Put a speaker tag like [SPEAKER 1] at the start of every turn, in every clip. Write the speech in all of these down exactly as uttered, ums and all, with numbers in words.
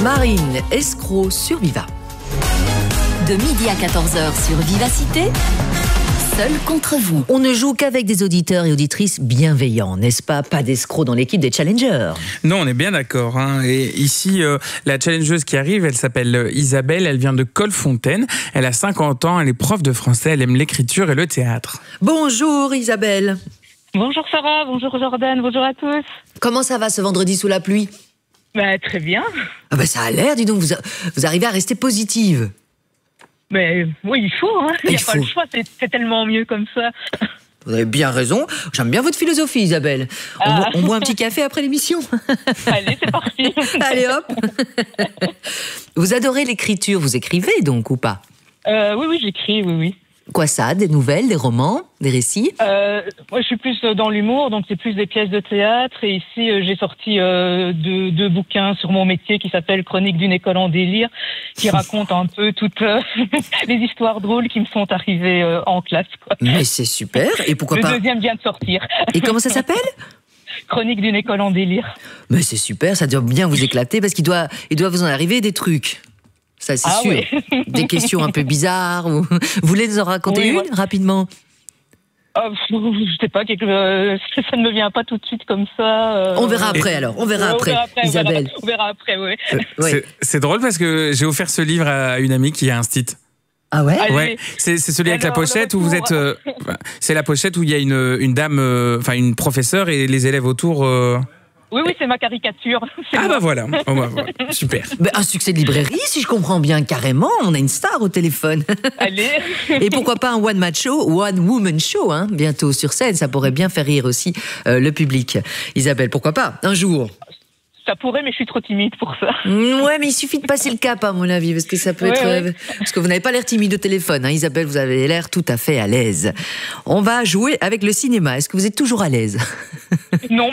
[SPEAKER 1] Marine, escroc sur Viva.
[SPEAKER 2] De midi à quatorze heures sur Vivacité, seul contre vous.
[SPEAKER 1] On ne joue qu'avec des auditeurs et auditrices bienveillants, n'est-ce pas? Pas d'escrocs dans l'équipe des challengers.
[SPEAKER 3] Non, on est bien d'accord. Hein. Et ici, euh, la challengeuse qui arrive, elle s'appelle Isabelle, elle vient de Colfontaine. Elle a cinquante ans, elle est prof de français, elle aime l'écriture et le théâtre.
[SPEAKER 1] Bonjour Isabelle.
[SPEAKER 4] Bonjour Sarah, bonjour Jordan, bonjour à tous.
[SPEAKER 1] Comment ça va ce vendredi sous la pluie?
[SPEAKER 4] Bah, très bien.
[SPEAKER 1] Ah bah, ça a l'air, dis donc, vous, a, vous arrivez à rester positive.
[SPEAKER 4] Mais oui, il faut, hein. Il n'y a
[SPEAKER 1] il
[SPEAKER 4] pas
[SPEAKER 1] faut.
[SPEAKER 4] le choix, c'est, c'est tellement mieux comme ça.
[SPEAKER 1] Vous avez bien raison. J'aime bien votre philosophie, Isabelle. On,
[SPEAKER 4] Ah.
[SPEAKER 1] boit, on boit un petit café après l'émission.
[SPEAKER 4] Allez, c'est parti.
[SPEAKER 1] Allez hop. Vous adorez l'écriture, vous écrivez donc ou pas?
[SPEAKER 4] Euh, oui, oui, j'écris, oui, oui.
[SPEAKER 1] Quoi ça? Des nouvelles, des romans, des récits?
[SPEAKER 4] Euh, moi, je suis plus dans l'humour, donc c'est plus des pièces de théâtre. Et ici, euh, j'ai sorti euh, deux, deux bouquins sur mon métier qui s'appellent Chronique d'une école en délire, qui racontent un peu toutes euh, les histoires drôles qui me sont arrivées euh, en classe, quoi.
[SPEAKER 1] Mais c'est super. Et pourquoi
[SPEAKER 4] Le
[SPEAKER 1] pas?
[SPEAKER 4] deuxième vient de sortir.
[SPEAKER 1] Et comment ça s'appelle?
[SPEAKER 4] Chronique d'une école en délire.
[SPEAKER 1] Mais c'est super, ça doit bien vous éclater parce qu'il doit, il doit vous en arriver des trucs. Ça, c'est
[SPEAKER 4] Ah
[SPEAKER 1] sûr.
[SPEAKER 4] oui.
[SPEAKER 1] Des questions un peu bizarres. Ou... Vous voulez nous en raconter
[SPEAKER 4] Oui,
[SPEAKER 1] une,
[SPEAKER 4] ouais.
[SPEAKER 1] rapidement?
[SPEAKER 4] Euh, je sais pas, quelque, euh, ça ne me vient pas tout de suite comme ça. Euh...
[SPEAKER 1] On verra après, alors. On verra
[SPEAKER 4] Ouais,
[SPEAKER 1] après,
[SPEAKER 4] on verra après,
[SPEAKER 1] Isabelle.
[SPEAKER 4] On verra, on verra après, oui.
[SPEAKER 1] Ouais.
[SPEAKER 3] C'est, c'est drôle parce que j'ai offert ce livre à une amie qui a un site.
[SPEAKER 1] Ah ouais?
[SPEAKER 4] Allez.
[SPEAKER 3] Ouais, c'est, c'est celui avec la
[SPEAKER 4] Alors, le
[SPEAKER 3] pochette où vous êtes.
[SPEAKER 4] retour.
[SPEAKER 3] euh, c'est la pochette où il y a une, une dame, euh, enfin une professeure et les élèves autour. euh,
[SPEAKER 4] Oui, oui, c'est ma caricature. C'est
[SPEAKER 3] Ah
[SPEAKER 4] moi.
[SPEAKER 3] bah voilà, oh, bah, voilà. Super.
[SPEAKER 1] Ben, un succès de librairie, si je comprends bien, carrément. On a une star au téléphone.
[SPEAKER 4] Allez.
[SPEAKER 1] Et pourquoi pas un one-man show, one-woman show, hein, bientôt sur scène. Ça pourrait bien faire rire aussi euh, le public. Isabelle, pourquoi pas? Un jour.
[SPEAKER 4] Ça pourrait, mais je suis trop timide pour ça.
[SPEAKER 1] Mm, Ouais, mais il suffit de passer le cap, à mon avis, parce que ça peut
[SPEAKER 4] Ouais,
[SPEAKER 1] être...
[SPEAKER 4] ouais.
[SPEAKER 1] euh, Parce que vous n'avez pas l'air timide au téléphone, hein, Isabelle, vous avez l'air tout à fait à l'aise. On va jouer avec le cinéma. Est-ce que vous êtes toujours à l'aise?
[SPEAKER 4] Non.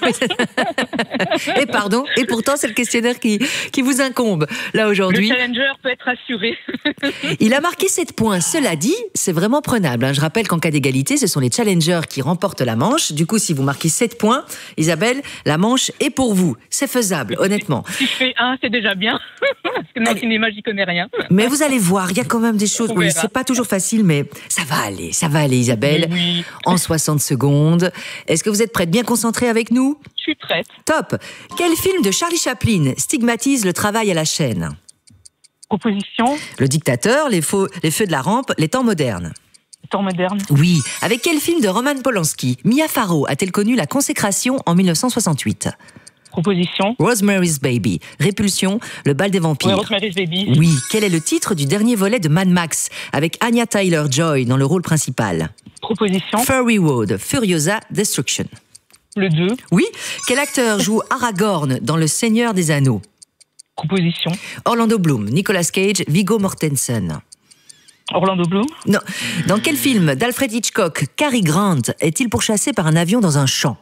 [SPEAKER 1] Et pardon, et pourtant, c'est le questionnaire qui, qui vous incombe, là,
[SPEAKER 4] Le
[SPEAKER 1] aujourd'hui.
[SPEAKER 4] challenger peut être assuré.
[SPEAKER 1] Il a marqué sept points. Cela dit, c'est vraiment prenable, hein. Je rappelle qu'en cas d'égalité, ce sont les challengers qui remportent la manche. Du coup, si vous marquez sept points, Isabelle, la manche est pour vous. C'est faisable, honnêtement.
[SPEAKER 4] Si je fais un, c'est déjà bien. Parce que dans le cinéma, j'y connais rien.
[SPEAKER 1] Mais vous allez voir, il y a quand même des choses.
[SPEAKER 4] On
[SPEAKER 1] Oui,
[SPEAKER 4] verra.
[SPEAKER 1] c'est pas toujours facile, mais ça va aller, ça va aller, Isabelle.
[SPEAKER 4] Oui, oui.
[SPEAKER 1] En soixante secondes. Est-ce que vous êtes prête, bien concentrée avec nous?
[SPEAKER 4] Je suis prête.
[SPEAKER 1] Top. Quel film de Charlie Chaplin stigmatise le travail à la chaîne?
[SPEAKER 4] Proposition,
[SPEAKER 1] Le dictateur, les, faux, les feux de la rampe, les temps modernes.
[SPEAKER 4] temps moderne.
[SPEAKER 1] Oui. Avec quel film de Roman Polanski Mia Farrow a-t-elle connu la consécration en mille neuf cent soixante-huit?
[SPEAKER 4] Proposition,
[SPEAKER 1] Rosemary's Baby. Répulsion, le bal des
[SPEAKER 4] oui,
[SPEAKER 1] vampires.
[SPEAKER 4] Rosemary's Baby.
[SPEAKER 1] Oui. Quel est le titre du dernier volet de Mad Max avec Anya Taylor-Joy dans le rôle principal?
[SPEAKER 4] Proposition,
[SPEAKER 1] Fury Road, Furiosa Destruction.
[SPEAKER 4] le deux.
[SPEAKER 1] Oui. Quel acteur joue Aragorn dans Le Seigneur des Anneaux?
[SPEAKER 4] Proposition,
[SPEAKER 1] Orlando Bloom, Nicolas Cage, Viggo Mortensen.
[SPEAKER 4] Orlando Bloom.
[SPEAKER 1] Non. Dans quel film d'Alfred Hitchcock, Cary Grant est-il pourchassé par un avion dans un champ?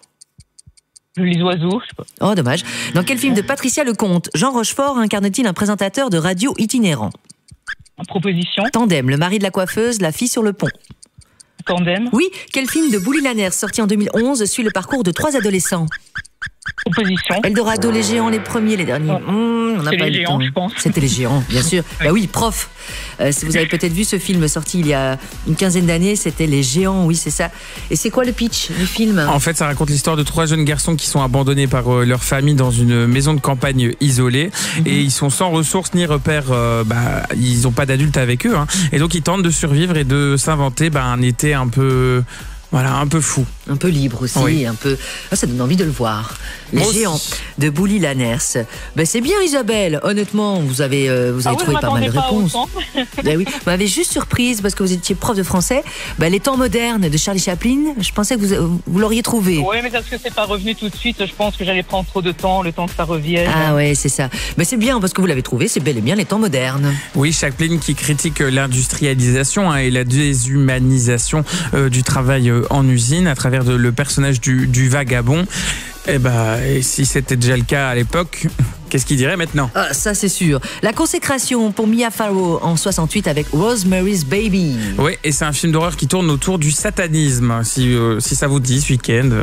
[SPEAKER 4] Les oiseaux, je sais pas.
[SPEAKER 1] Oh, dommage. Dans quel film de Patricia Lecomte, Jean Rochefort incarne-t-il un présentateur de radio itinérant?
[SPEAKER 4] Proposition,
[SPEAKER 1] Tandem, le mari de la coiffeuse, la fille sur le pont.
[SPEAKER 4] tandem.
[SPEAKER 1] Oui, quel film de Bouli Lanners sorti en deux mille onze suit le parcours de trois adolescents?
[SPEAKER 4] Proposition,
[SPEAKER 1] Eldorado, les géants, les premiers, les derniers.
[SPEAKER 4] Oh.
[SPEAKER 1] Mmh, on n'a
[SPEAKER 4] C'est
[SPEAKER 1] pas
[SPEAKER 4] les
[SPEAKER 1] eu le
[SPEAKER 4] géants,
[SPEAKER 1] temps.
[SPEAKER 4] je pense.
[SPEAKER 1] C'était les géants, bien sûr. Bah oui, prof. Euh, si vous avez peut-être vu ce film sorti il y a une quinzaine d'années, c'était Les Géants, oui, c'est ça. Et c'est quoi le pitch du film?
[SPEAKER 3] En fait, ça raconte l'histoire de trois jeunes garçons qui sont abandonnés par euh, leur famille dans une maison de campagne isolée.
[SPEAKER 1] Mhm.
[SPEAKER 3] Et ils sont sans ressources ni repères. euh, bah, ils n'ont pas d'adultes avec eux. Hein. Et donc, ils tentent de survivre et de s'inventer bah, un été un peu... Voilà, un peu fou.
[SPEAKER 1] Un peu libre aussi,
[SPEAKER 3] Oui.
[SPEAKER 1] un peu. Ah, ça donne envie de le voir. Les
[SPEAKER 3] Moi aussi.
[SPEAKER 1] Géants de Bouli Lanners. Ben c'est bien, Isabelle. Honnêtement, vous avez, euh, vous avez
[SPEAKER 4] Ah oui,
[SPEAKER 1] trouvé
[SPEAKER 4] je
[SPEAKER 1] pas mal de
[SPEAKER 4] m'attendais pas
[SPEAKER 1] réponses.
[SPEAKER 4] autant.
[SPEAKER 1] Ben oui, vous m'avez juste surprise parce que vous étiez prof de français. Ben, les temps modernes de Charlie Chaplin, je pensais que vous, vous l'auriez trouvé.
[SPEAKER 4] Oui, mais parce que c'est pas revenu tout de suite, je pense que j'allais prendre trop de temps, le temps que ça revienne.
[SPEAKER 1] Ah ouais, c'est ça. Mais c'est bien parce que vous l'avez trouvé, c'est bel et bien les temps modernes.
[SPEAKER 3] Oui, Chaplin qui critique l'industrialisation hein, et la déshumanisation euh, du travail euh, en usine à travers de, le personnage du, du vagabond. Eh ben, et si c'était déjà le cas à l'époque, qu'est-ce qu'il dirait maintenant?
[SPEAKER 1] Ah, ça c'est sûr. La consécration pour Mia Farrow en soixante-huit avec Rosemary's Baby.
[SPEAKER 3] Oui, et c'est un film d'horreur qui tourne autour du satanisme, si, euh, si ça vous dit ce week-end.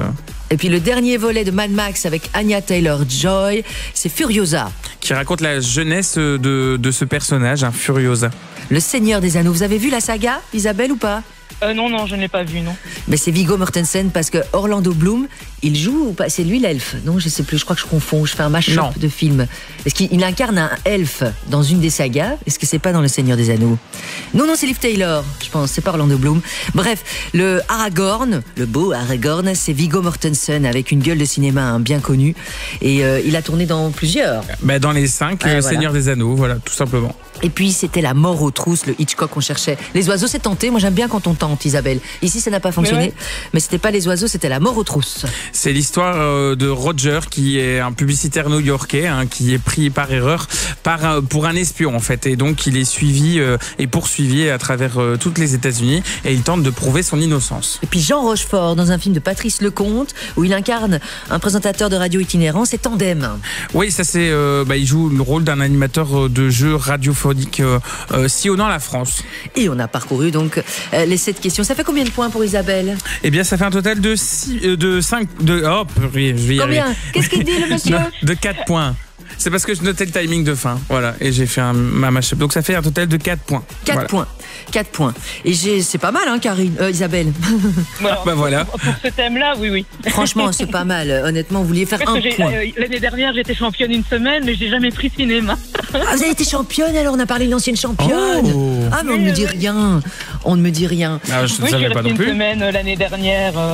[SPEAKER 1] Et puis le dernier volet de Mad Max avec Anya Taylor-Joy, c'est Furiosa.
[SPEAKER 3] Qui raconte la jeunesse de, de ce personnage, hein, Furiosa.
[SPEAKER 1] Le Seigneur des Anneaux. Vous avez vu la saga, Isabelle, ou pas?
[SPEAKER 4] Euh, non, non, je ne l'ai pas vu, non.
[SPEAKER 1] Mais c'est Viggo Mortensen parce que Orlando Bloom, il joue ou pas? C'est lui l'elfe? Non, je sais plus, je crois que je confonds, je fais un mash-up
[SPEAKER 3] Non.
[SPEAKER 1] de films. Est-ce qu'il incarne un elfe dans une des sagas? Est-ce que c'est pas dans Le Seigneur des Anneaux? Non, non, c'est Liv Taylor, je pense, c'est pas Orlando Bloom. Bref, le Aragorn, le beau Aragorn, c'est Viggo Mortensen avec une gueule de cinéma hein, bien connue. Et euh, il a tourné dans plusieurs.
[SPEAKER 3] Bah, dans les cinq,
[SPEAKER 1] Ouais,
[SPEAKER 3] euh,
[SPEAKER 1] voilà.
[SPEAKER 3] Seigneur des Anneaux, voilà, tout simplement.
[SPEAKER 1] Et puis c'était La mort aux trousses, le Hitchcock qu'on cherchait. Les oiseaux, c'est tenté. Moi, j'aime bien quand on tente, Isabelle. Ici, ça n'a pas fonctionné. Mais,
[SPEAKER 4] ouais.
[SPEAKER 1] mais c'était pas les oiseaux, c'était La mort aux trousses.
[SPEAKER 3] C'est l'histoire euh, de Roger, qui est un publicitaire new-yorkais, hein, qui est pris par erreur par, euh, pour un espion, en fait. Et donc, il est suivi euh, et poursuivi à travers euh, toutes les États-Unis et il tente de prouver son innocence.
[SPEAKER 1] Et puis Jean Rochefort, dans un film de Patrice Lecomte, où il incarne un présentateur de radio itinérant, c'est Tandem.
[SPEAKER 3] Oui, ça c'est. Euh, bah, il joue le rôle d'un animateur euh, de jeux radiophoniques euh, euh, sillonnant la France.
[SPEAKER 1] Et on a parcouru donc euh, les sept questions. Ça fait combien de points pour Isabelle?
[SPEAKER 3] Eh bien, ça fait un total de six, euh, de cinq, de. Oh, purée, je vais y
[SPEAKER 1] Combien?
[SPEAKER 3] arriver.
[SPEAKER 1] Qu'est-ce qu'il dit, le monsieur?
[SPEAKER 3] Non, de quatre points. C'est parce que je notais le timing de fin. Voilà. Et j'ai fait un, ma mashup. Donc ça fait un total de quatre points.
[SPEAKER 1] quatre
[SPEAKER 3] Voilà.
[SPEAKER 1] points. quatre points. Et j'ai, c'est pas mal, hein, Karine, euh, Isabelle.
[SPEAKER 4] Voilà.
[SPEAKER 3] Bah voilà.
[SPEAKER 4] Pour ce thème-là, oui, oui.
[SPEAKER 1] Franchement, c'est pas mal. Honnêtement, vous vouliez faire
[SPEAKER 4] Parce
[SPEAKER 1] un
[SPEAKER 4] que j'ai-
[SPEAKER 1] point.
[SPEAKER 4] euh, l'année dernière, j'étais championne une semaine, mais j'ai jamais pris cinéma.
[SPEAKER 1] Ah, vous avez été championne, alors on a parlé d'une ancienne championne.
[SPEAKER 3] Oh.
[SPEAKER 1] Ah, mais on ne
[SPEAKER 4] Oui,
[SPEAKER 1] me dit
[SPEAKER 4] oui.
[SPEAKER 1] rien. On ne me dit rien.
[SPEAKER 3] Ah, je ne
[SPEAKER 4] Oui, je
[SPEAKER 3] savais
[SPEAKER 4] suis
[SPEAKER 3] pas
[SPEAKER 4] restée
[SPEAKER 3] non
[SPEAKER 4] une
[SPEAKER 3] plus.
[SPEAKER 4] semaine euh, l'année dernière, euh,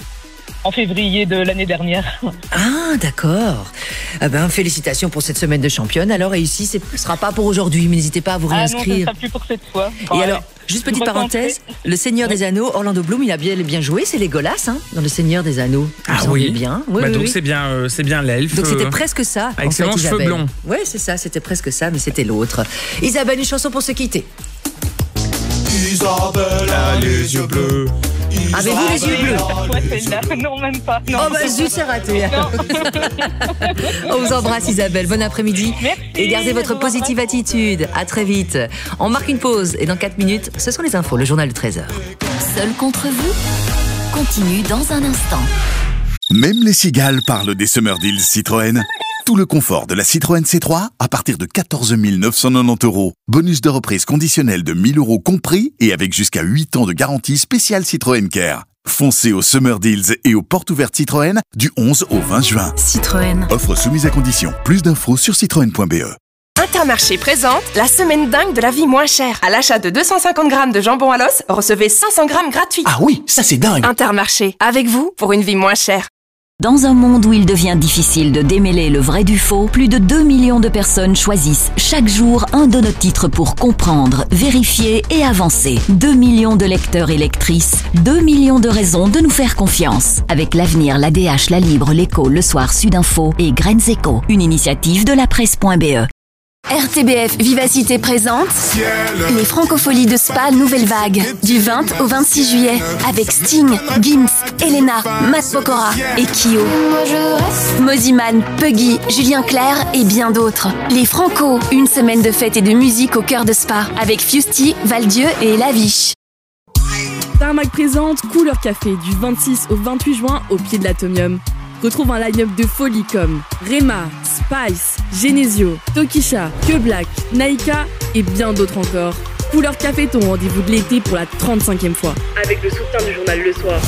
[SPEAKER 4] en février de l'année dernière.
[SPEAKER 1] Ah, d'accord. Ah ben, félicitations pour cette semaine de championne. Alors, et ici, ce ne sera pas pour aujourd'hui, mais n'hésitez pas à vous
[SPEAKER 4] Ah non, ce ne
[SPEAKER 1] réinscrire.
[SPEAKER 4] sera plus pour cette fois.
[SPEAKER 1] Et
[SPEAKER 4] Ouais.
[SPEAKER 1] alors, juste petite
[SPEAKER 4] Recentré.
[SPEAKER 1] parenthèse, le Seigneur des Anneaux, Orlando Bloom, il a bien, bien joué, c'est Legolas, hein, dans le Seigneur des Anneaux. Il me
[SPEAKER 3] Ah
[SPEAKER 1] semble
[SPEAKER 3] oui.
[SPEAKER 1] bien. Oui,
[SPEAKER 3] Bah
[SPEAKER 1] oui,
[SPEAKER 3] donc
[SPEAKER 1] oui.
[SPEAKER 3] c'est bien, euh, c'est bien l'elfe.
[SPEAKER 1] Donc c'était
[SPEAKER 3] euh,
[SPEAKER 1] presque ça.
[SPEAKER 3] avec
[SPEAKER 1] en
[SPEAKER 3] ses
[SPEAKER 1] fait,
[SPEAKER 3] longs cheveux
[SPEAKER 1] Isabelle.
[SPEAKER 3] blonds.
[SPEAKER 1] Ouais, c'est ça, c'était presque ça, mais c'était l'autre. Isabelle, une chanson pour se quitter.
[SPEAKER 5] Isabelle a les yeux bleus.
[SPEAKER 1] Avez-vous les yeux bleus?
[SPEAKER 4] Ouais, celle-là. Non, même pas. Non.
[SPEAKER 1] Oh bah zut, c'est raté. On vous embrasse Isabelle, bon après-midi.
[SPEAKER 4] Merci.
[SPEAKER 1] Et gardez votre
[SPEAKER 4] Bon
[SPEAKER 1] positive attitude. À très vite. On marque une pause et dans quatre minutes, ce sont les infos, le journal de treize heures.
[SPEAKER 2] Seul contre vous continue dans un instant.
[SPEAKER 6] Même les cigales parlent des Summer Deals Citroën. Tout le confort de la Citroën C trois à partir de quatorze mille neuf cent quatre-vingt-dix euros. Bonus de reprise conditionnel de mille euros compris et avec jusqu'à huit ans de garantie spéciale Citroën Care. Foncez aux Summer Deals et aux portes ouvertes Citroën du onze au vingt juin.
[SPEAKER 2] Citroën.
[SPEAKER 6] Offre soumise à condition. Plus d'infos sur citroën point b e.
[SPEAKER 7] Intermarché présente la semaine dingue de la vie moins chère. À l'achat de deux cent cinquante grammes de jambon à l'os, recevez cinq cents grammes gratuits.
[SPEAKER 5] Ah oui, ça c'est dingue.
[SPEAKER 7] Intermarché, avec vous pour une vie moins chère.
[SPEAKER 2] Dans un monde où il devient difficile de démêler le vrai du faux, plus de deux millions de personnes choisissent chaque jour un de nos titres pour comprendre, vérifier et avancer. deux millions de lecteurs et lectrices, deux millions de raisons de nous faire confiance. Avec l'Avenir, l'A D H, La Libre, l'Écho, Le Soir, Sudinfo et Graines Éco, une initiative de la presse point b e.
[SPEAKER 8] R T B F Vivacité présente les Francopholies de Spa Nouvelle Vague du vingt au vingt-six juillet avec Sting, Gims, Elena, Matt Pokora et Kyo. Moziman, Puggy, Julien Clerc et bien d'autres. Les Franco, une semaine de fête et de musique au cœur de Spa avec Fusty, Valdieu et Laviche.
[SPEAKER 9] Tarmac présente Couleur Café du vingt-six au vingt-huit juin au pied de l'Atomium. Retrouve un line-up de folie comme Rema, Spice, Genesio, Tokisha, Que Black, Naika et bien d'autres encore. Couleur Café, ton rendez-vous de l'été pour la trente-cinquième fois. Avec le soutien du journal Le Soir.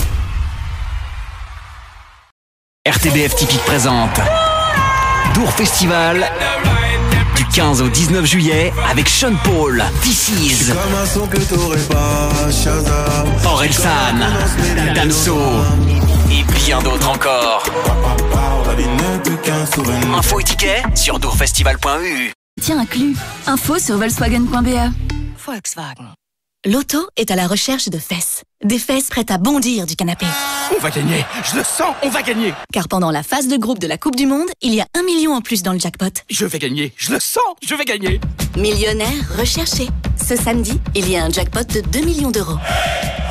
[SPEAKER 10] R T B F Typique présente Dour Festival du quinze au dix-neuf juillet avec Sean Paul, This Is, Orelsan, Damso et bien d'autres encore. Info et tickets sur dourfestival point e u.
[SPEAKER 8] Tiens, inclus. Info sur Volkswagen point b e. Volkswagen. L'auto est à la recherche de fesses. Des fesses prêtes à bondir du canapé.
[SPEAKER 10] On va gagner, je le sens, on va gagner.
[SPEAKER 8] Car pendant la phase de groupe de la Coupe du Monde, il y a un million en plus dans le jackpot.
[SPEAKER 10] Je vais gagner, je le sens, je vais gagner.
[SPEAKER 8] Millionnaire recherché. Ce samedi, il y a un jackpot de deux millions d'euros. L'auto ?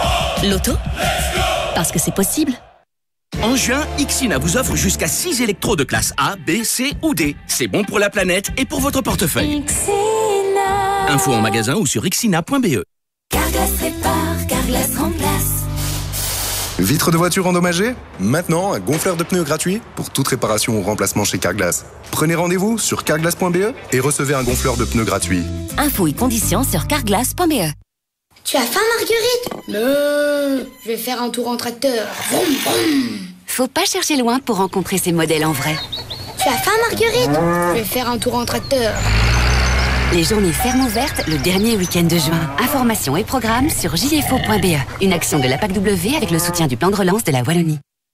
[SPEAKER 8] Parce que c'est possible.
[SPEAKER 10] En juin, Ixina vous offre jusqu'à six électros de classe A, B, C ou D. C'est bon pour la planète et pour votre portefeuille. Info en magasin ou sur ixina point b e.
[SPEAKER 8] Carglass répare, Carglass remplace.
[SPEAKER 11] Vitre de voiture endommagée? Maintenant, un gonfleur de pneus gratuit pour toute réparation ou remplacement chez Carglass. Prenez rendez-vous sur carglass point b e et recevez un gonfleur de pneus gratuit.
[SPEAKER 12] Infos et conditions sur carglass point b e.
[SPEAKER 13] Tu as faim, Marguerite? Non, je vais faire un tour en tracteur. Vroom, vroom.
[SPEAKER 12] Faut pas chercher loin pour rencontrer ces modèles en vrai.
[SPEAKER 13] Tu as faim, Marguerite? Je vais faire un tour en tracteur.
[SPEAKER 12] Les journées fermes ouvertes le dernier week-end de juin. Informations et programmes sur j f o point b e. Une action de la P A C W avec le soutien du plan de relance de la Wallonie.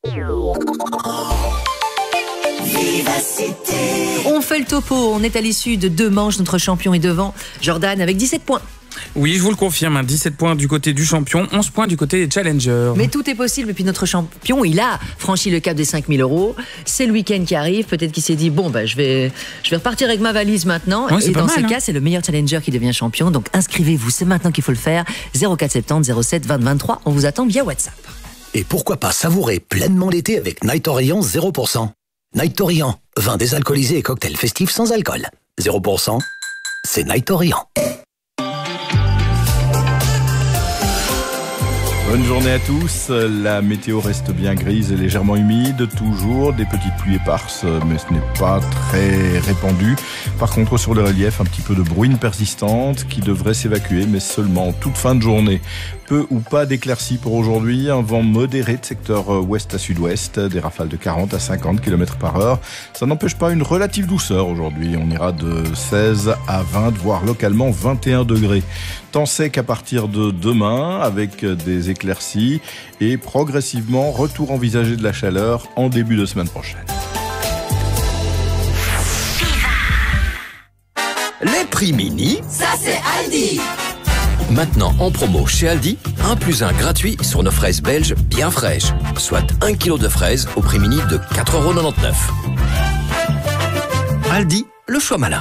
[SPEAKER 1] On fait le topo, on est à l'issue de deux manches, notre champion est devant. Jordan avec dix-sept points.
[SPEAKER 3] Oui, je vous le confirme, hein, dix-sept points du côté du champion, onze points du côté des challengers.
[SPEAKER 1] Mais tout est possible, et puis notre champion, il a franchi le cap des cinq mille euros. C'est le week-end qui arrive, peut-être qu'il s'est dit, bon, bah, je vais, je vais repartir avec ma valise maintenant.
[SPEAKER 3] Ouais,
[SPEAKER 1] et dans
[SPEAKER 3] mal,
[SPEAKER 1] ces
[SPEAKER 3] hein.
[SPEAKER 1] cas, c'est le meilleur challenger qui devient champion. Donc inscrivez-vous, c'est maintenant qu'il faut le faire. zéro quatre soixante-dix zéro sept vingt vingt-trois, on vous attend via WhatsApp.
[SPEAKER 5] Et pourquoi pas savourer pleinement l'été avec Night Orient zéro pour cent. Night Orient, vin désalcoolisé et cocktail festif sans alcool. zéro pour cent, c'est Night Orient.
[SPEAKER 14] Bonne journée à tous. La météo reste bien grise et légèrement humide. Toujours des petites pluies éparses, mais ce n'est pas très répandu. Par contre, sur le relief, un petit peu de bruine persistante qui devrait s'évacuer, mais seulement en toute fin de journée. Peu ou pas d'éclaircies pour aujourd'hui. Un vent modéré de secteur ouest à sud-ouest. Des rafales de quarante à cinquante kilomètres par heure. Ça n'empêche pas une relative douceur aujourd'hui. On ira de seize à vingt, voire localement vingt et un degrés. Temps sec à partir de demain avec des éclaircies et progressivement retour envisagé de la chaleur en début de semaine prochaine.
[SPEAKER 15] Les prix mini,
[SPEAKER 16] ça c'est Aldi.
[SPEAKER 15] Maintenant en promo chez Aldi, un plus un gratuit sur nos fraises belges bien fraîches, soit un kilo de fraises au prix mini de quatre euros quatre-vingt-dix-neuf. Aldi, le choix malin.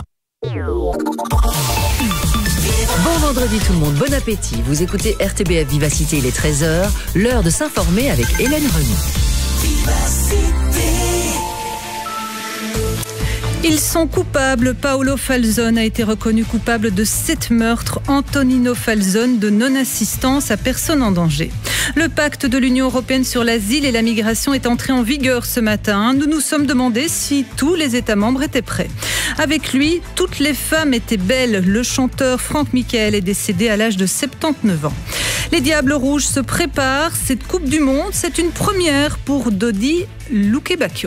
[SPEAKER 1] Bon vendredi tout le monde, bon appétit. Vous écoutez R T B F Vivacité, il est treize heures. L'heure de s'informer avec Hélène Renaud.
[SPEAKER 17] Ils sont coupables. Paolo Falzone a été reconnu coupable de sept meurtres. Antonino Falzone de non-assistance à personne en danger. Le pacte de l'Union européenne sur l'asile et la migration est entré en vigueur ce matin. Nous nous sommes demandé si tous les États membres étaient prêts. Avec lui, toutes les femmes étaient belles. Le chanteur Franck Michael est décédé à l'âge de soixante-dix-neuf ans. Les Diables Rouges se préparent. Cette Coupe du Monde, c'est une première pour Dodi Lukebakio.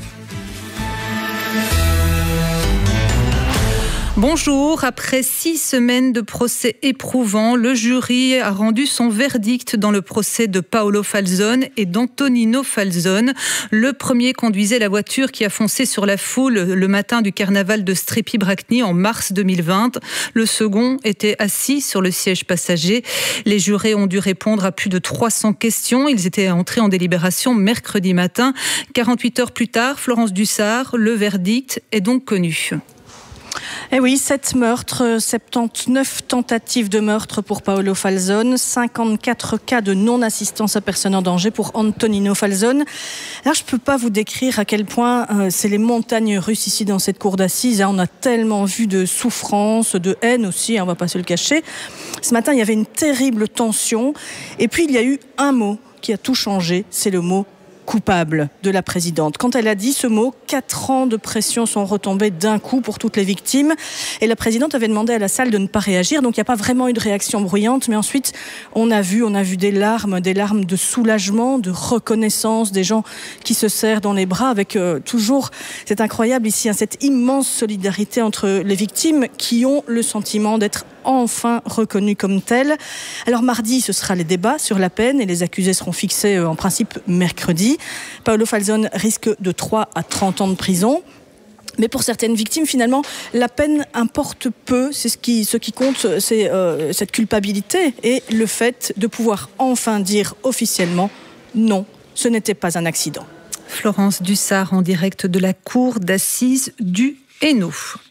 [SPEAKER 17] Bonjour, après six semaines de procès éprouvants, le jury a rendu son verdict dans le procès de Paolo Falzone et d'Antonino Falzone. Le premier conduisait la voiture qui a foncé sur la foule le matin du carnaval de Strépy-Bracny en mars deux mille vingt. Le second était assis sur le siège passager. Les jurés ont dû répondre à plus de trois cents questions. Ils étaient entrés en délibération mercredi matin. quarante-huit heures plus tard, Florence Dussart, le verdict est donc connu.
[SPEAKER 18] Eh oui, sept meurtres, soixante-dix-neuf tentatives de meurtre pour Paolo Falzone, cinquante-quatre cas de non-assistance à personne en danger pour Antonino Falzone. Là, je ne peux pas vous décrire à quel point euh, c'est les montagnes russes ici dans cette cour d'assises. Hein. On a tellement vu de souffrance, de haine aussi, hein, on ne va pas se le cacher. Ce matin, il y avait une terrible tension. Et puis, il y a eu un mot qui a tout changé, c'est le mot coupable de la présidente. Quand elle a dit ce mot, quatre ans de pression sont retombés d'un coup pour toutes les victimes. Et la présidente avait demandé à la salle de ne pas réagir. Donc il n'y a pas vraiment eu de réaction bruyante. Mais ensuite, on a vu, on a vu des larmes, des larmes de soulagement, de reconnaissance, des gens qui se serrent dans les bras avec euh, toujours, c'est incroyable ici, hein, cette immense solidarité entre les victimes qui ont le sentiment d'être enfin reconnues comme telles. Alors mardi, ce sera les débats sur la peine et les accusés seront fixés euh, en principe mercredi. Paolo Falzone risque de trois à trente ans de prison. Mais pour certaines victimes, finalement, la peine importe peu. C'est ce qui, ce qui compte, c'est euh, cette culpabilité et le fait de pouvoir enfin dire officiellement non, ce n'était pas un accident.
[SPEAKER 17] Florence Dussart en direct de la cour d'assises du Hainaut.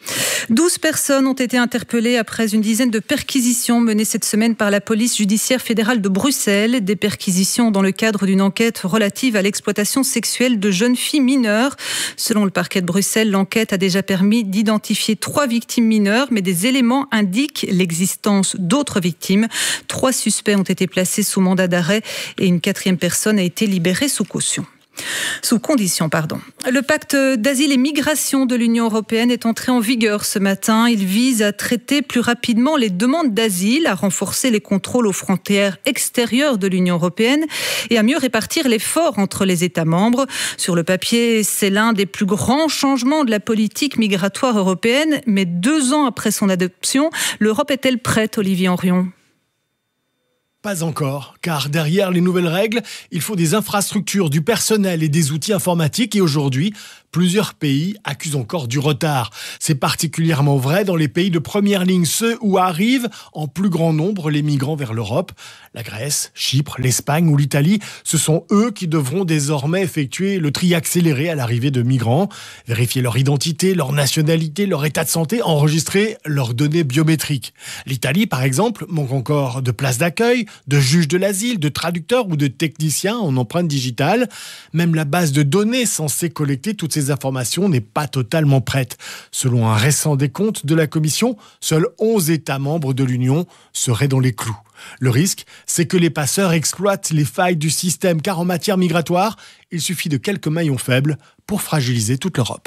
[SPEAKER 17] douze personnes ont été interpellées après une dizaine de perquisitions menées cette semaine par la police judiciaire fédérale de Bruxelles. Des perquisitions dans le cadre d'une enquête relative à l'exploitation sexuelle de jeunes filles mineures. Selon le parquet de Bruxelles, l'enquête a déjà permis d'identifier trois victimes mineures, mais des éléments indiquent l'existence d'autres victimes. Trois suspects ont été placés sous mandat d'arrêt et une quatrième personne a été libérée sous caution. Sous condition, pardon. Le pacte d'asile et migration de l'Union européenne est entré en vigueur ce matin. Il vise à traiter plus rapidement les demandes d'asile, à renforcer les contrôles aux frontières extérieures de l'Union européenne et à mieux répartir l'effort entre les États membres. Sur le papier, c'est l'un des plus grands changements de la politique migratoire européenne. Mais deux ans après son adoption, l'Europe est-elle prête, Olivier Henrion ?
[SPEAKER 16] Pas encore, car derrière les nouvelles règles, il faut des infrastructures, du personnel et des outils informatiques. Et aujourd'hui, plusieurs pays accusent encore du retard. C'est particulièrement vrai dans les pays de première ligne, ceux où arrivent en plus grand nombre les migrants vers l'Europe. La Grèce, Chypre, l'Espagne ou l'Italie, ce sont eux qui devront désormais effectuer le tri accéléré à l'arrivée de migrants, vérifier leur identité, leur nationalité, leur état de santé, enregistrer leurs données biométriques. L'Italie, par exemple, manque encore de places d'accueil, de juges de l'asile, de traducteurs ou de techniciens en empreinte digitale. Même la base de données censée collecter toutes ces informations n'est pas totalement prête. Selon un récent décompte de la Commission, seuls onze États membres de l'Union seraient dans les clous. Le risque, c'est que les passeurs exploitent les failles du système, car en matière migratoire, il suffit de quelques maillons faibles pour fragiliser toute l'Europe.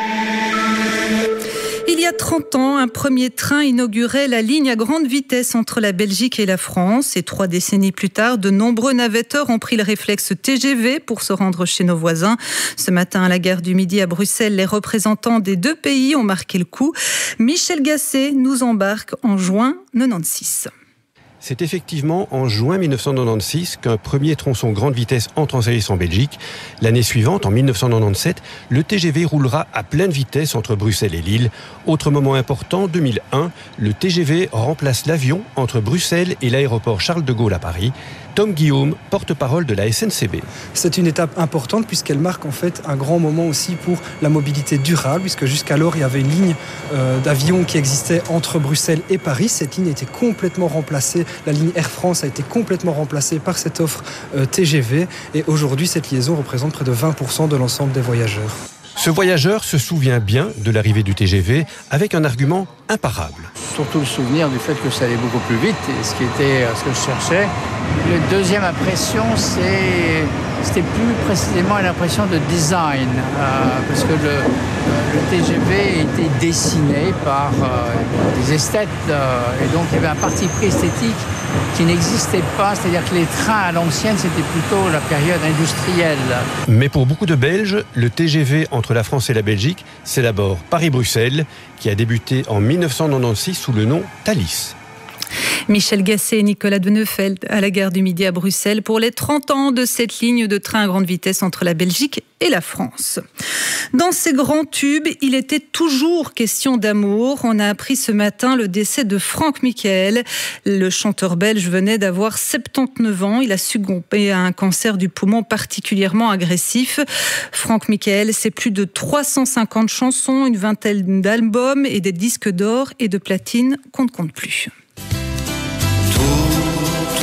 [SPEAKER 17] Il y a trente ans, un premier train inaugurait la ligne à grande vitesse entre la Belgique et la France. Et trois décennies plus tard, de nombreux navetteurs ont pris le réflexe T G V pour se rendre chez nos voisins. Ce matin, à la gare du Midi à Bruxelles, les représentants des deux pays ont marqué le coup. Michel Gasset nous embarque en juin quatre-vingt-seize.
[SPEAKER 19] C'est effectivement en juin mille neuf cent quatre-vingt-seize qu'un premier tronçon grande vitesse entre en service en Belgique. L'année suivante, en mille neuf cent quatre-vingt-dix-sept, le T G V roulera à pleine vitesse entre Bruxelles et Lille. Autre moment important, deux mille un, le T G V remplace l'avion entre Bruxelles et l'aéroport Charles de Gaulle à Paris. Tom Guillaume, porte-parole de la S N C B.
[SPEAKER 20] C'est une étape importante puisqu'elle marque en fait un grand moment aussi pour la mobilité durable, puisque jusqu'alors il y avait une ligne euh, d'avion qui existait entre Bruxelles et Paris. Cette ligne a été complètement remplacée, la ligne Air France a été complètement remplacée par cette offre euh, T G V, et aujourd'hui cette liaison représente près de vingt pour cent de l'ensemble des voyageurs.
[SPEAKER 19] Ce voyageur se souvient bien de l'arrivée du T G V avec un argument imparable.
[SPEAKER 21] Surtout le souvenir du fait que ça allait beaucoup plus vite, et ce qui était ce que je cherchais. La deuxième impression, c'est, c'était plus précisément une impression de design, euh, parce que le, le T G V était dessiné par euh, des esthètes, euh, et donc il y avait un parti pris esthétique qui n'existait pas, c'est-à-dire que les trains à l'ancienne, c'était plutôt la période industrielle.
[SPEAKER 19] Mais pour beaucoup de Belges, le T G V entre la France et la Belgique, c'est d'abord Paris-Bruxelles, qui a débuté en mille neuf cent quatre-vingt-seize sous le nom Thalys.
[SPEAKER 17] Michel Gasset et Nicolas de Neufeld à la gare du Midi à Bruxelles pour les trente ans de cette ligne de train à grande vitesse entre la Belgique et la France. Dans ces grands tubes, il était toujours question d'amour. On a appris ce matin le décès de Franck Michael. Le chanteur belge venait d'avoir soixante-dix-neuf ans. Il a succombé à un cancer du poumon particulièrement agressif. Franck Michael, c'est plus de trois cent cinquante chansons, une vingtaine d'albums et des disques d'or et de platine qu'on ne compte plus.
[SPEAKER 22] Tout, tout,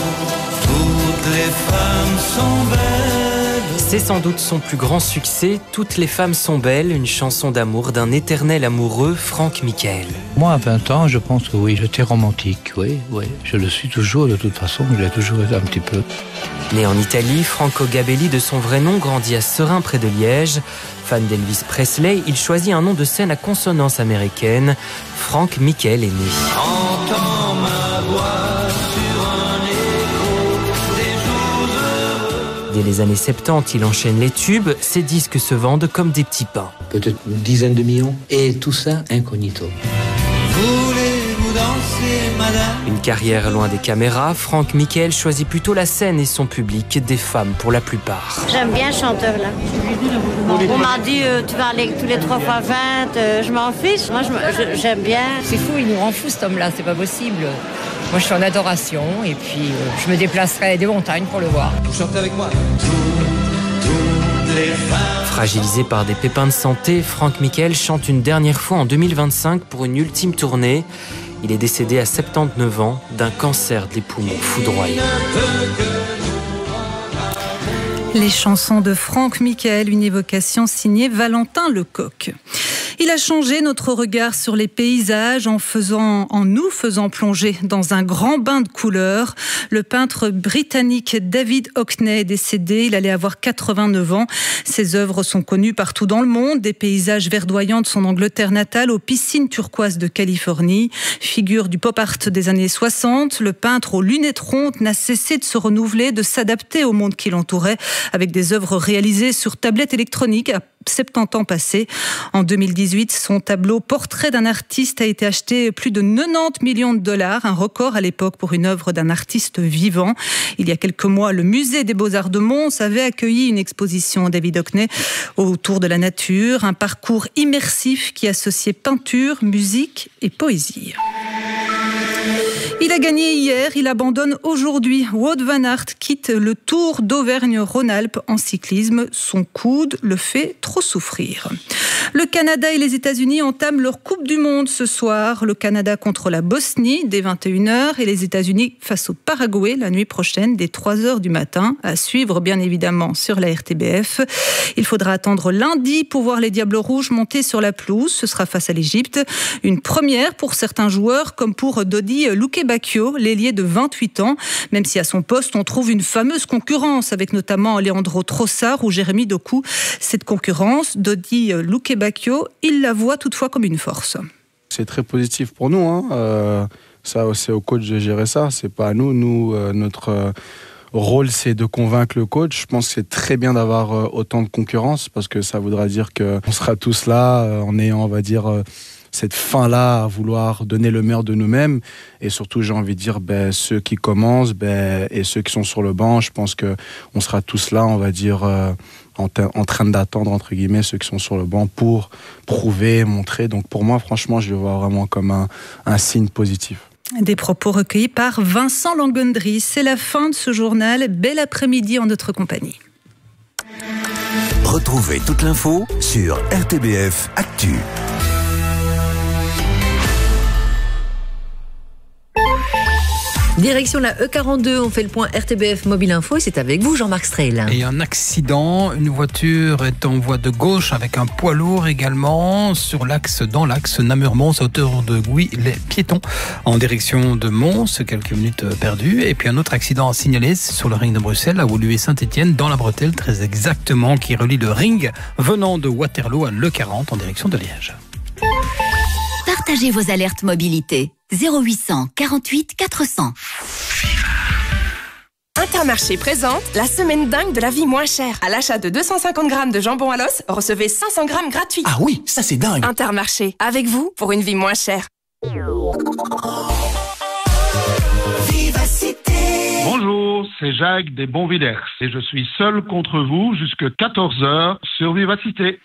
[SPEAKER 22] toutes les femmes sont belles.
[SPEAKER 23] C'est sans doute son plus grand succès, Toutes les femmes sont belles, une chanson d'amour d'un éternel amoureux, Franck Michael.
[SPEAKER 24] Moi, à vingt ans, je pense que oui, j'étais romantique, oui, oui. Je le suis toujours, de toute façon, je l'ai toujours été un petit peu.
[SPEAKER 23] Né en Italie, Franco Gabelli, de son vrai nom, grandit à Serein près de Liège. Fan d'Elvis Presley, il choisit un nom de scène à consonance américaine. Franck Michael est né.
[SPEAKER 22] Entends ma voix sur un écho des jours heureux.
[SPEAKER 23] Dès les années soixante-dix, il enchaîne les tubes. Ses disques se vendent comme des petits pains.
[SPEAKER 24] Peut-être une dizaine de millions. Et tout ça incognito.
[SPEAKER 22] Voulez-vous danser, madame?
[SPEAKER 23] Une carrière loin des caméras, Franck Michael choisit plutôt la scène et son public, des femmes pour la plupart.
[SPEAKER 25] J'aime bien ce chanteur-là. On m'a dit euh, tu vas aller tous les trois fois vingt, euh, je m'en fiche. Moi, je, je, j'aime bien.
[SPEAKER 26] C'est fou, il nous rend fou cet homme-là, c'est pas possible. Moi, je suis en adoration et puis euh, je me déplacerai des montagnes pour le voir.
[SPEAKER 22] Vous chantez avec moi. Tout, toutes les femmes.
[SPEAKER 23] Fragilisé par des pépins de santé, Franck Michael chante une dernière fois en deux mille vingt-cinq pour une ultime tournée. Il est décédé à soixante-dix-neuf ans d'un cancer des poumons foudroyant.
[SPEAKER 17] Les chansons de Franck Michael, une évocation signée Valentin Lecoq. Il a changé notre regard sur les paysages en, faisant, en nous faisant plonger dans un grand bain de couleurs. Le peintre britannique David Hockney est décédé, il allait avoir quatre-vingt-neuf ans. Ses œuvres sont connues partout dans le monde, des paysages verdoyants de son Angleterre natale aux piscines turquoises de Californie. Figure du pop art des années soixante, le peintre aux lunettes rondes n'a cessé de se renouveler, de s'adapter au monde qui l'entourait, avec des œuvres réalisées sur tablette électronique à soixante-dix ans passés. En deux mille dix-huit, son tableau Portrait d'un artiste a été acheté plus de quatre-vingt-dix millions de dollars, un record à l'époque pour une œuvre d'un artiste vivant. Il y a quelques mois, le musée des Beaux-Arts de Mons avait accueilli une exposition David Hockney autour de la nature, un parcours immersif qui associait peinture, musique et poésie. Il a gagné hier, il abandonne aujourd'hui. Wout van Aert quitte le Tour d'Auvergne-Rhône-Alpes en cyclisme. Son coude le fait trop souffrir. Le Canada et les États-Unis entament leur Coupe du Monde ce soir. Le Canada contre la Bosnie dès vingt et une heures et les États-Unis face au Paraguay la nuit prochaine dès trois heures du matin. À suivre bien évidemment sur la R T B F. Il faudra attendre lundi pour voir les Diables Rouges monter sur la pelouse. Ce sera face à l'Égypte. Une première pour certains joueurs comme pour Dodi Lukebakio, l'ailier de vingt-huit ans. Même si à son poste on trouve une fameuse concurrence avec notamment Leandro Trossard ou Jérémy Doku. Cette concurrence, Dodi Lukebakio, il la voit toutefois comme une force.
[SPEAKER 2] C'est très positif pour nous. Hein. Euh, ça, c'est au coach de gérer ça. C'est pas à nous. Nous, euh, notre euh, rôle, c'est de convaincre le coach. Je pense que c'est très bien d'avoir euh, autant de concurrence parce que ça voudra dire qu'on sera tous là euh, en ayant, on va dire, euh, cette fin-là à vouloir donner le meilleur de nous-mêmes. Et surtout, j'ai envie de dire, ben, ceux qui commencent ben, et ceux qui sont sur le banc, je pense qu'on sera tous là, on va dire, euh, en, en train d'attendre, entre guillemets, ceux qui sont sur le banc pour prouver, montrer. Donc pour moi, franchement, je le vois vraiment comme un, un signe positif.
[SPEAKER 17] Des propos recueillis par Vincent Langendry. C'est la fin de ce journal. Bel après-midi en notre compagnie.
[SPEAKER 4] Retrouvez toute l'info sur R T B F Actu.
[SPEAKER 1] Direction la E quarante-deux, on fait le point R T B F Mobile Info et c'est avec vous Jean-Marc Streil.
[SPEAKER 6] Et un accident, une voiture est en voie de gauche avec un poids lourd également sur l'axe, dans l'axe Namur-Mons à hauteur de Gouy, les piétons en direction de Mons, quelques minutes perdues. Et puis un autre accident signalé sur le ring de Bruxelles à Woluwe-Saint-Étienne dans la bretelle très exactement qui relie le ring venant de Waterloo à l'E quarante en direction de Liège.
[SPEAKER 7] Partagez vos alertes mobilité. zéro huit cent quarante-huit quatre cents.
[SPEAKER 9] Intermarché présente la semaine dingue de la vie moins chère. À l'achat de deux cent cinquante grammes de jambon à l'os, recevez cinq cents grammes gratuits.
[SPEAKER 4] Ah oui, ça c'est dingue.
[SPEAKER 9] Intermarché, avec vous pour une vie moins chère.
[SPEAKER 10] Vivacité. Bonjour, c'est Jacques des Bonvillers et je suis seul contre vous jusqu'à quatorze heures sur Vivacité.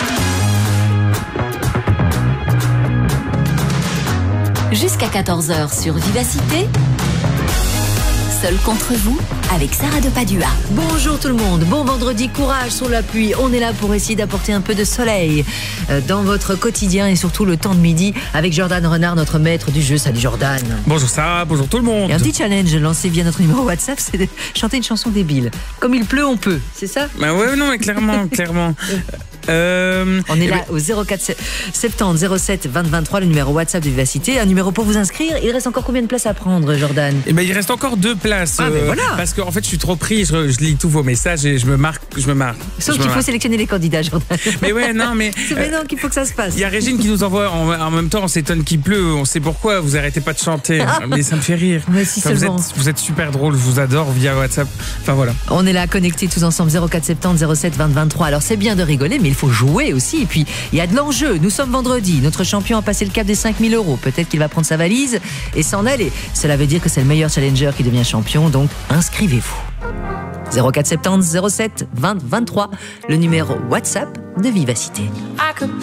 [SPEAKER 8] Jusqu'à quatorze heures sur Vivacité. Seul contre vous, avec Sarah de Padua.
[SPEAKER 1] Bonjour tout le monde, bon vendredi, courage sur la pluie. On est là pour essayer d'apporter un peu de soleil dans votre quotidien et surtout le temps de midi avec Jordan Renard, notre maître du jeu. Salut Jordan.
[SPEAKER 3] Bonjour Sarah, bonjour tout le monde.
[SPEAKER 1] Il y a un petit challenge lancé via notre numéro WhatsApp, c'est de chanter une chanson débile. Comme il pleut, on peut, c'est ça?
[SPEAKER 3] Bah ouais, non, mais clairement, clairement. Euh,
[SPEAKER 1] on est là ben... au zéro quatre soixante-dix zéro sept vingt vingt-trois, le numéro WhatsApp de Vivacité, un numéro pour vous inscrire. Il reste encore combien de places à prendre, Jordan?
[SPEAKER 3] Eh ben, il reste encore deux places.
[SPEAKER 1] Ah,
[SPEAKER 3] euh,
[SPEAKER 1] ben voilà.
[SPEAKER 3] Parce qu'en fait, je suis trop pris, je, je lis tous vos messages et je me marque, je me marque.
[SPEAKER 1] Sauf qu'il faut sélectionner les candidats, Jordan.
[SPEAKER 3] Mais ouais, non, mais.
[SPEAKER 1] C'est maintenant euh, qu'il faut que ça se passe.
[SPEAKER 3] Il y a Régine qui nous envoie en, en même temps, on s'étonne qu'il pleut, on sait pourquoi, vous arrêtez pas de chanter. Mais ça me fait rire.
[SPEAKER 1] Mais si
[SPEAKER 3] enfin, vous, êtes, vous êtes super drôle, je vous adore via WhatsApp. Enfin voilà.
[SPEAKER 1] On est là connectés tous ensemble, zéro quatre soixante-dix zéro sept vingt vingt-trois. Alors c'est bien de rigoler, mais il faut jouer aussi. Et puis, il y a de l'enjeu. Nous sommes vendredi. Notre champion a passé le cap des cinq mille euros. Peut-être qu'il va prendre sa valise et s'en aller. Cela veut dire que c'est le meilleur challenger qui devient champion. Donc, inscrivez-vous. zéro quatre soixante-dix zéro sept vingt vingt-trois, le numéro WhatsApp de Vivacité.
[SPEAKER 9] I could